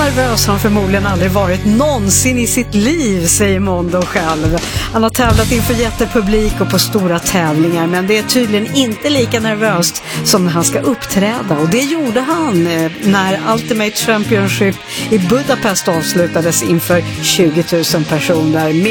nervös har han förmodligen aldrig varit någonsin i sitt liv, säger Mondo själv. Han har tävlat inför jättepublik och på stora tävlingar, men det är tydligen inte lika nervöst som när han ska uppträda. Och det gjorde han när Ultimate Championship i Budapest avslutades inför 20 000 personer.